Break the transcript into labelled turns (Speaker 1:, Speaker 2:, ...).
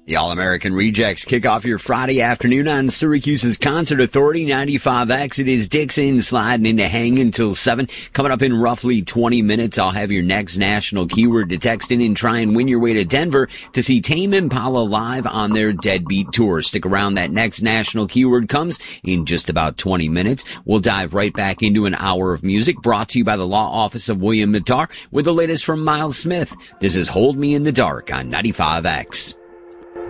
Speaker 1: The All-American Rejects kick off your Friday afternoon on Syracuse's Concert Authority 95X. It is Dixon sliding into Hang until 7. Coming up in roughly 20 minutes, I'll have your next national keyword to text in and try and win your way to Denver to see Tame Impala live on their Deadbeat Tour. Stick around. That next national keyword comes in just about 20 minutes. We'll dive right back into an hour of music brought to you by the law office of William Mattar with the latest from Miles Smith. This is Hold Me in the Dark on 95X.